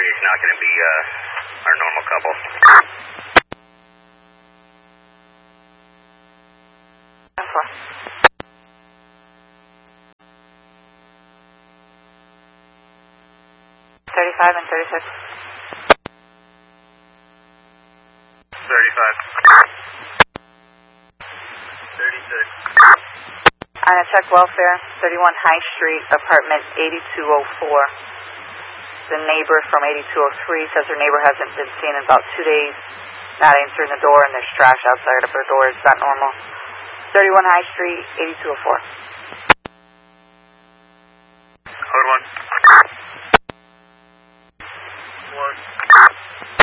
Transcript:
He's not going to be our normal couple. That's fine. 35 and 36. 35. 36. I'm going to check welfare, 31 High Street, apartment 8204. The neighbor from 8203 says her neighbor hasn't been seen in about 2 days, not answering the door, and there's trash outside of her door. Is that normal? 31 High Street, 8204. Code 1. 1.